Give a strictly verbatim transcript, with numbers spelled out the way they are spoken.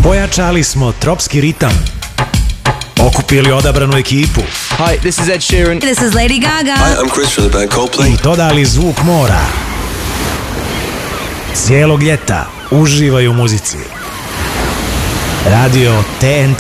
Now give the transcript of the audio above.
Pojačali smo tropski ritam. Okupili odabranu ekipu. Hi, this is Ed Sheeran. This is Lady Gaga. Hi, I'm Chris from the band Coldplay. I dodali zvuk mora. Cijelog ljeta uživaj u muzici. Radio T N T.